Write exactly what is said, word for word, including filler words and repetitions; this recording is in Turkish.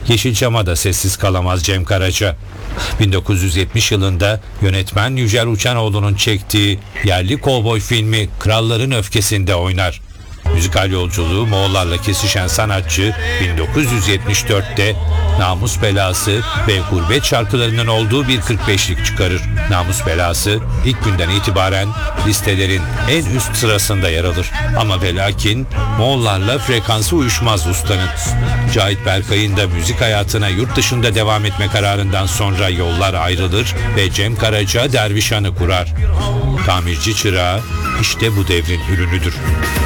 Yeşilçam'a da sessiz kalamaz Cem Karaca. bin dokuz yüz yetmiş yılında yönetmen Yücel Uçanoğlu'nun çektiği yerli kovboy filmi Kralların Öfkesi'nde oynar. Müzikal yolculuğu Moğollarla kesişen sanatçı bin dokuz yüz yetmiş dörtte Namus Belası ve Gurbet şarkılarının olduğu bir kırk beşlik çıkarır. Namus Belası ilk günden itibaren listelerin en üst sırasında yer alır. Ama ve lakin Moğollarla frekansı uyuşmaz ustanın. Cahit Berkay'ın da müzik hayatına yurt dışında devam etme kararından sonra yollar ayrılır ve Cem Karaca Dervişan'ı kurar. Tamirci çırağı işte bu devrin ürünüdür.